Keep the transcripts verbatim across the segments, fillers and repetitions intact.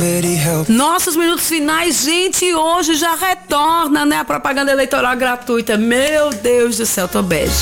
Nossos minutos finais, gente, hoje já retorna, né, a propaganda eleitoral gratuita. Meu Deus do céu, tô beijo.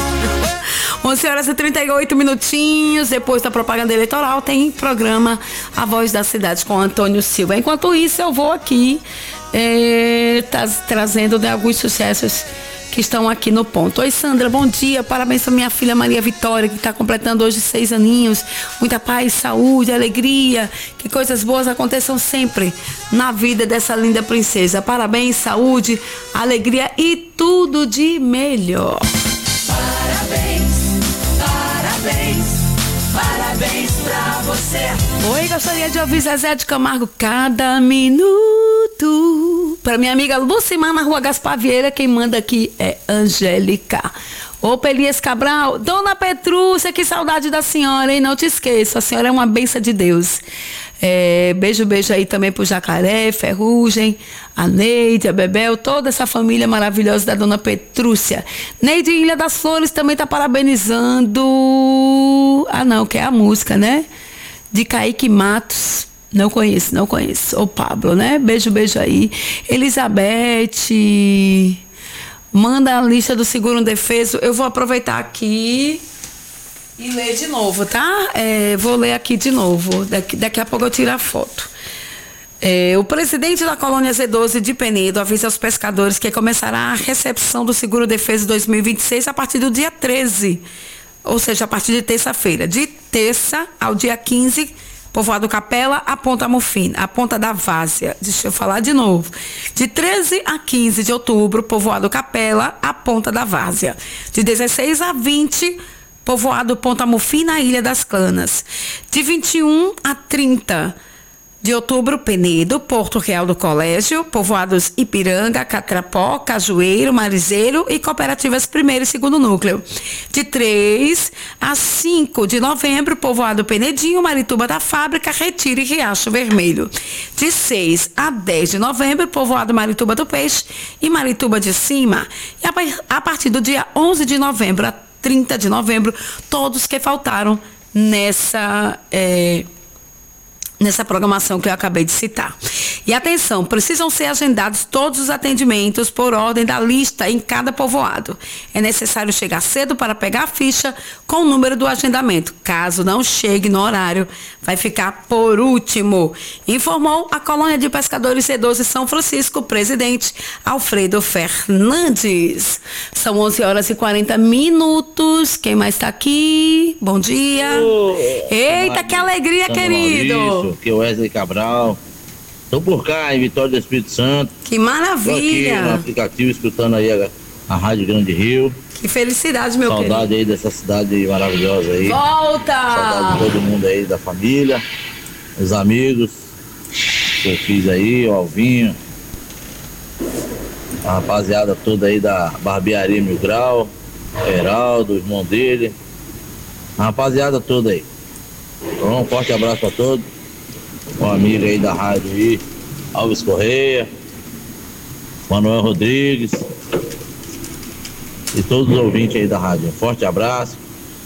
onze horas e trinta e oito minutinhos, depois da propaganda eleitoral tem programa A Voz da Cidade com Antônio Silva. Enquanto isso, eu vou aqui é, tá, trazendo, né, alguns sucessos que estão aqui no ponto. Oi, Sandra, bom dia, parabéns para minha filha Maria Vitória, que está completando hoje seis aninhos. Muita paz, saúde, alegria, que coisas boas aconteçam sempre na vida dessa linda princesa. Parabéns, saúde, alegria e tudo de melhor. Parabéns, parabéns, parabéns pra você. Oi, gostaria de ouvir Zezé de Camargo, Cada Minuto. Para minha amiga Lucimar, na Rua Gaspar Vieira, quem manda aqui é Angélica. Ô, Elias Cabral, Dona Petrúcia, que saudade da senhora, hein? Não te esqueça, a senhora é uma bênção de Deus. É, beijo, beijo aí também pro Jacaré, Ferrugem, a Neide, a Bebel, toda essa família maravilhosa da Dona Petrúcia. Neide Ilha das Flores também tá parabenizando. Ah, não, que é a música, né? De Kaique Matos. Não conheço, não conheço. O Pablo, né? Beijo, beijo aí. Elizabeth, manda a lista do seguro indefeso. Eu vou aproveitar aqui e ler de novo, tá? É, vou ler aqui de novo. Daqui, daqui a pouco eu tiro a foto. É, o presidente da colônia Z doze de Penedo avisa aos pescadores que começará a recepção do seguro indefeso dois mil e vinte e seis a partir do dia treze. Ou seja, a partir de terça-feira. De terça ao dia quinze, Povoado Capela, a Ponta Mufina, a Ponta da Várzea. Deixa eu falar de novo. De treze a quinze de outubro, Povoado Capela, a Ponta da Várzea. De dezesseis a vinte, Povoado Ponta Mufina, Ilha das Canas. De vinte e um a trinta de outubro, Penedo, Porto Real do Colégio, povoados Ipiranga, Catrapó, Cajueiro, Marizeiro e cooperativas primeiro e segundo núcleo. De três a cinco de novembro, povoado Penedinho, Marituba da Fábrica, Retiro e Riacho Vermelho. De seis a dez de novembro, povoado Marituba do Peixe e Marituba de Cima. E a partir do dia onze de novembro a trinta de novembro, todos que faltaram nessa... É, nessa programação que eu acabei de citar. E atenção, precisam ser agendados todos os atendimentos por ordem da lista em cada povoado. É necessário chegar cedo para pegar a ficha com o número do agendamento. Caso não chegue no horário, vai ficar por último. Informou a colônia de pescadores C doze São Francisco, presidente Alfredo Fernandes. São onze horas e quarenta minutos. Quem mais está aqui? Bom dia. Oh, Eita, que alegria, querido. Maurício, aqui é o Wesley Cabral. Estou por cá, em Vitória do Espírito Santo. Que maravilha! Estou aqui no aplicativo, escutando aí a, a Rádio Grande Rio. Que felicidade, meu querido. Saudade aí dessa cidade maravilhosa aí. Volta! Saudade de todo mundo aí, da família, os amigos que eu fiz aí, o Alvinho, a rapaziada toda aí da Barbearia Mil Grau, Heraldo, o irmão dele, a rapaziada toda aí. Então, um forte abraço para todos. Um amigo aí da rádio aí, Alves Correia, Manuel Rodrigues e todos os ouvintes aí da rádio. Um forte abraço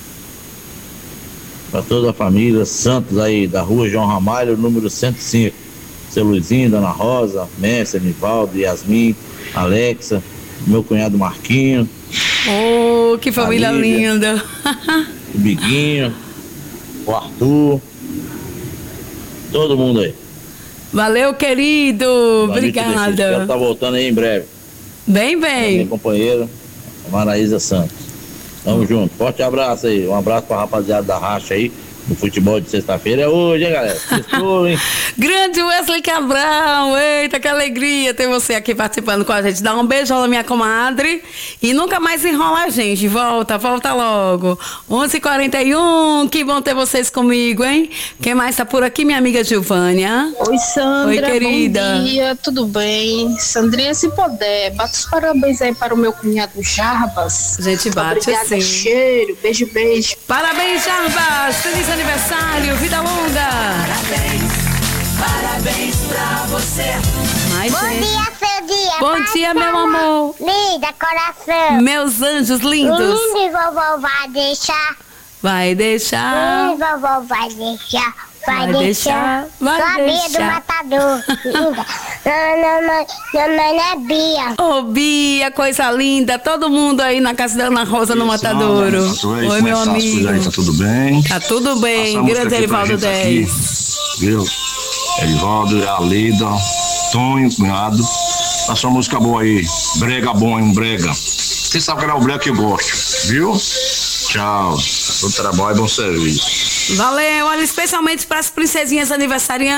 para toda a família Santos aí da rua João Ramalho, número cento e cinco. Seu Luizinho, Dona Rosa, Mestre, Nivaldo, Yasmin, Alexa, meu cunhado Marquinho. Oh, que família Lívia, linda! O Biguinho, o Arthur. Todo mundo aí. Valeu, querido. Obrigada. Ela tá voltando aí em breve. Bem, bem. Minha companheira, Maraísa Santos. Tamo junto. Forte abraço aí. Um abraço pra rapaziada da Racha aí. No futebol de sexta-feira é hoje, hein, galera? Sextou, hein? Grande Wesley Cabral, eita, que alegria ter você aqui participando com a gente. Dá um beijo na minha comadre e nunca mais enrola a gente. Volta, volta logo. onze e quarenta e um, que bom ter vocês comigo, hein? Quem mais tá por aqui? Minha amiga Gilvânia. Oi, Sandra. Oi, querida. Bom dia, tudo bem? Sandrinha, se puder, bata os parabéns aí para o meu cunhado Jarbas. A gente bate. Obrigada, assim. Cheiro, beijo, beijo. Parabéns, Jarbas. Feliz aniversário, vida longa. Parabéns, parabéns pra você. Mais Bom gente. dia, seu dia. Bom dia, meu amor. Linda, coração. Meus anjos lindos. Lindo, e vovó vai deixar. Vai deixar. E vovó vai deixar Vai, deixar, vai sou a Bia do deixar. Matador. Linda. Minha mãe, minha mãe é Bia. Ô, Bia, coisa linda. Todo mundo aí na casa da Ana Rosa no Matadouro. Oi, meu amigo. Aí, tá tudo bem? Tá tudo bem. Passa a música Grande aqui pra Erivaldo gente dez. aqui, viu? Erivaldo, a Leda, Tonho, cunhado. Passa uma música boa aí. Brega bom, um brega. Você sabe que era o brega que eu gosto, viu? Tchau. Bom trabalho e bom serviço. Valeu, olha, especialmente para as princesinhas aniversariantes.